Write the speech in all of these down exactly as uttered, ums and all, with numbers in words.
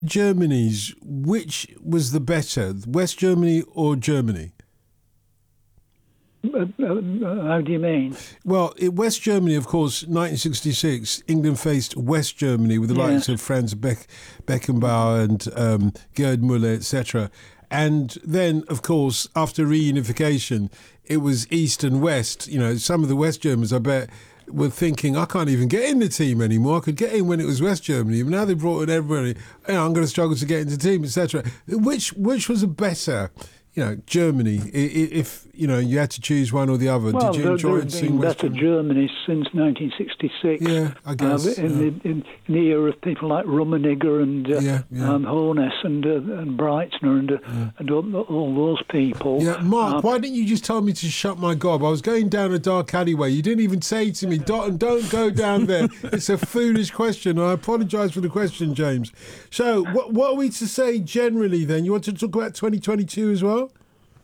Germany's, which was the better, West Germany or Germany? Uh, uh, how do you mean? Well, in West Germany, of course, nineteen sixty-six, England faced West Germany with the Yes. likes of Franz Beck, Beckenbauer and um, Gerd Müller, et cetera. And then, of course, after reunification, it was East and West. You know, some of the West Germans, I bet, were thinking, I can't even get in the team anymore. I could get in when it was West Germany, but now they brought in everybody. You know, I'm going to struggle to get into the team, et cetera. Which which was a better, you know, Germany? If you know you had to choose one or the other, Well, did you there, enjoy there it? have Seeing been West better Germany? Germany since nineteen sixty-six. Yeah, I guess. Uh, in, yeah. the, in, in the era of people like Rummenigge and uh, Yeah, yeah. Um, Hoeneß and uh, and Breitner and uh, Yeah. and all, all those people. Yeah, Mark, Uh, why didn't you just tell me to shut my gob? I was going down a dark alleyway. You didn't even say to me, don't, don't go down there. It's a foolish question. I apologise for the question, James. So what, what are we to say generally then? You want to talk about twenty twenty-two as well?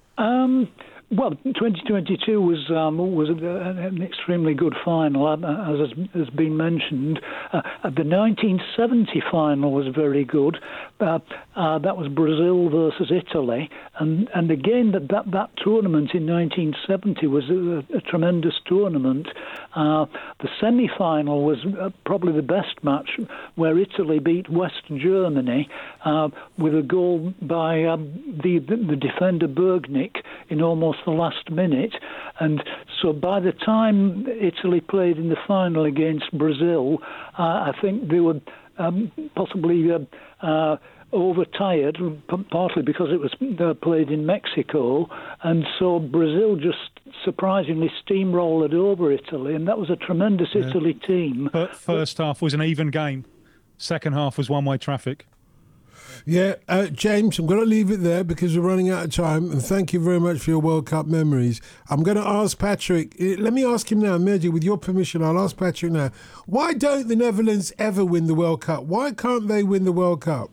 Um, well, twenty twenty-two was um, was an extremely good final, as has been mentioned. Uh, the nineteen seventy final was very good. Uh, uh, that was Brazil versus Italy, and and again that that, that tournament in nineteen seventy was a, a tremendous tournament. Uh, the semi-final was uh, probably the best match, where Italy beat West Germany uh, with a goal by um, the, the the defender Bergnick in almost the last minute. And so by the time Italy played in the final against Brazil, uh, I think they were um, possibly uh, uh, overtired, p- partly because it was uh, played in Mexico, and so Brazil just surprisingly steamrolled over Italy, and that was a tremendous Yeah. Italy team. But first half was an even game. Second half was one-way traffic. Yeah, uh, James, I'm going to leave it there because we're running out of time. And thank you very much for your World Cup memories. I'm going to ask Patrick, eh, let me ask him now, Mehdi, with your permission, I'll ask Patrick now. Why don't the Netherlands ever win the World Cup? Why can't they win the World Cup?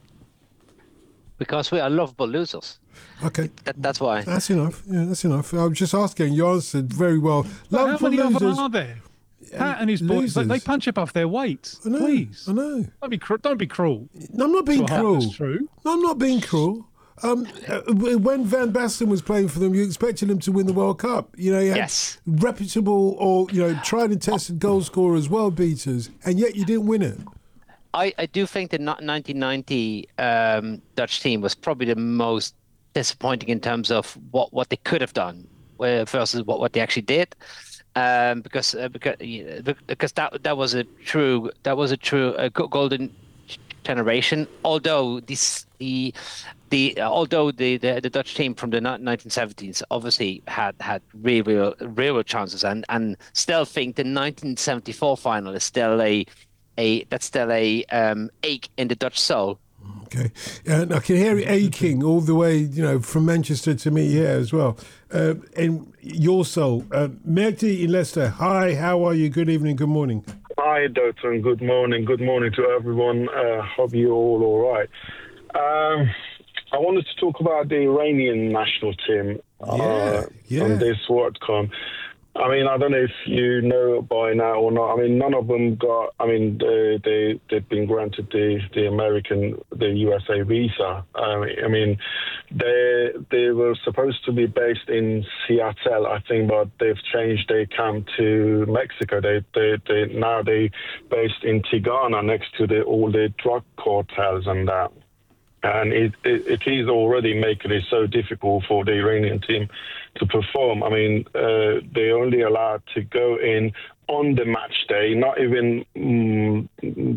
Because we are lovable losers. Okay. That, that's why. That's enough. Yeah, that's enough. I was just asking. You answered very well. But how Lovable many of them losers. are there? Pat and his boys, they, losers. they punch above their weight. I know, Please. I know. Don't be, cru- don't be cruel. No, I'm not being to a heart cruel. that's true. No, I'm not being cruel. Um, uh, when Van Basten was playing for them, you expected him to win the World Cup. You know, he had Yes. reputable or you know tried and tested goal scorers, world beaters, and yet you didn't win it. I, I do think the no- nineteen ninety um, Dutch team was probably the most disappointing in terms of what, what they could have done uh, versus what, what they actually did. Um, because uh, because yeah, because that that was a true that was a true uh, go- golden generation. Although this the the uh, although the, the, the Dutch team from the nineteen seventies obviously had had real real, real chances, and, and still think the nineteen seventy-four final is still a a that's still a um, ache in the Dutch soul. Okay, and I can hear it aching all the way, you know, from Manchester to me here as well. Uh, in your soul, uh, Mehdi in Leicester. Hi, how are you? Good evening. Good morning. Hi, Doctor. Good morning. Good morning to everyone. Uh, hope you're all all right. Um, I wanted to talk about the Iranian national team uh, Yeah, yeah. on this World Cup. I mean, I don't know if you know by now or not. I mean, none of them got. I mean, they they they've been granted the, the American, the U S A visa. Um, I mean, they they were supposed to be based in Seattle, I think, but they've changed their camp to Mexico. They they, they now they based in Tigana, next to the all the drug cartels and that. And it, it, it is already making it so difficult for the Iranian team to perform. I mean, uh, they're only allowed to go in on the match day, not even mm,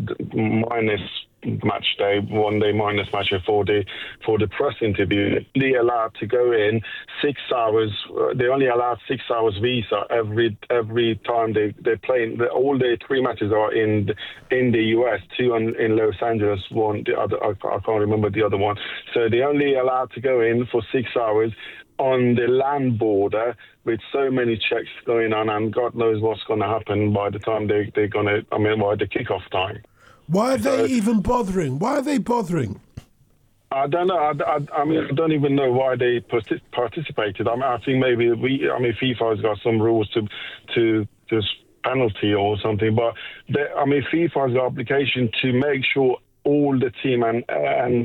minus match day, one day minus match day for the for the press interview. They're allowed to go in six hours. Uh, they only allowed six hours visa every every time they they play. The, all the three matches are in the, in the U S. Two in, in Los Angeles. One the other I, I can't remember the other one. So they only allowed to go in for six hours on the land border with so many checks going on, and God knows what's going to happen by the time they they're going to. I mean, by the kickoff time. Why are So- they even bothering? Why are they bothering? I don't know. I, I, I mean, I don't even know why they partic- participated. I mean, I think maybe we. I mean, FIFA has got some rules to to this penalty or something. But they, I mean, FIFA has got obligation to make sure all the team and and